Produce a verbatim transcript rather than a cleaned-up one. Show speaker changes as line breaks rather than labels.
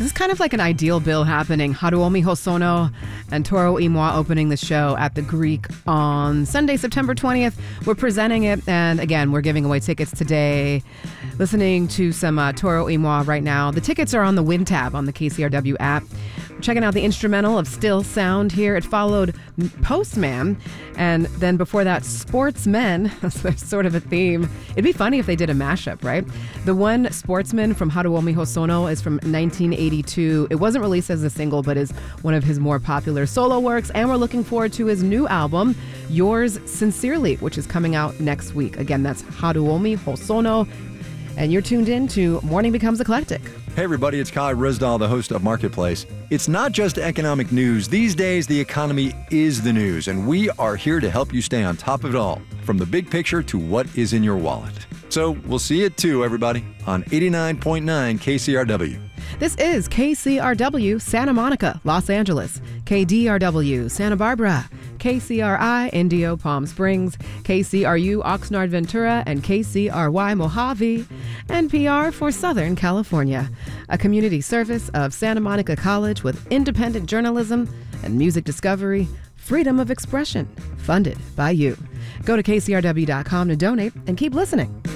This is kind of like an ideal bill happening. Haruomi Hosono and Toru Imwa opening the show at the Greek on Sunday, September twentieth. We're presenting it, and again, we're giving away tickets today. Listening to some uh, Toru Imwa right now. The tickets are on the Win tab on the K C R W app. We're checking out the instrumental of Still Sound here. It followed Postman, and then before that, Sportsmen. That's sort of a theme. It'd be funny if they did a mashup, right? The one, Sportsman, from Haruomi Hosono is from nineteen eighty-two. It wasn't released as a single, but is one of his more popular solo works, and we're looking forward to his new album, Yours Sincerely, which is coming out next week. Again, that's Haruomi Hosono, and you're tuned in to Morning Becomes Eclectic.
Hey everybody, it's Kai Rizdal, the host of Marketplace. It's not just economic news. These days, the economy is the news, and we are here to help you stay on top of it all, from the big picture to what is in your wallet. So we'll see you at two, everybody, on eighty-nine point nine K C R W.
This is K C R W Santa Monica, Los Angeles, K D R W Santa Barbara, K C R I Indio Palm Springs, K C R U Oxnard Ventura, and K C R Y Mojave, N P R for Southern California, a community service of Santa Monica College with independent journalism and music discovery, freedom of expression, funded by you. Go to K C R W dot com to donate and keep listening.